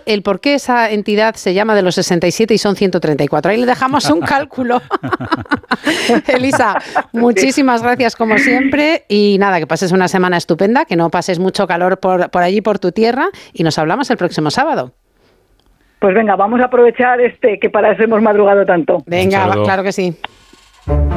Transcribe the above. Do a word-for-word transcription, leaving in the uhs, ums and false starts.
el por qué esa entidad se llama de los sesenta y siete y son ciento treinta y cuatro. Ahí le dejamos un cálculo. Elisa, muchísimas gracias como siempre y nada, que pases una semana estupenda, que no pases mucho calor por, por allí, por tu tierra, y nos hablamos el próximo sábado. Pues venga, vamos a aprovechar este que para eso hemos madrugado tanto. Venga, claro que sí.